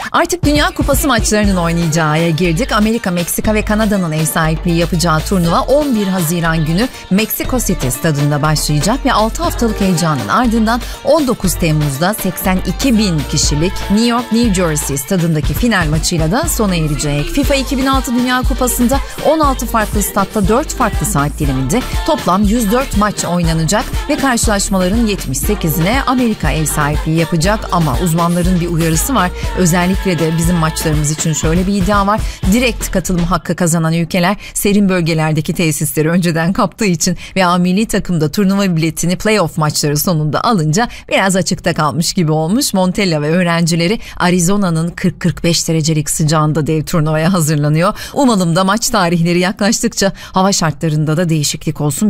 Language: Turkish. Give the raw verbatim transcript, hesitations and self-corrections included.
Artık Dünya Kupası maçlarının oynayacağı aya girdik. Amerika, Meksika ve Kanada'nın ev sahipliği yapacağı turnuva on bir Haziran günü Meksiko City stadında başlayacak ve altı haftalık heyecanın ardından on dokuz Temmuz'da seksen iki bin kişilik New York, New Jersey stadındaki final maçıyla da sona erecek. FIFA iki bin altı Dünya Kupası'nda on altı farklı statta dört farklı saat diliminde toplam yüz dört maç oynanacak ve karşılaşmaların yetmiş sekizine Amerika ev sahipliği yapacak. Ama uzmanların bir uyarısı var. Özellikle de bizim maçlarımız için şöyle bir iddia var. Direkt katılım hakkı kazanan ülkeler serin bölgelerdeki tesisleri önceden kaptığı için ve milli takımda turnuva biletini playoff maçları sonunda alınca biraz açıkta kalmış gibi olmuş. Montella ve öğrencileri Arizona'nın kırk kırk beş derecelik sıcağında dev turnuvaya hazırlanıyor. Umalım da maç tarihleri yaklaştıkça hava şartlarında da değişiklik olsun.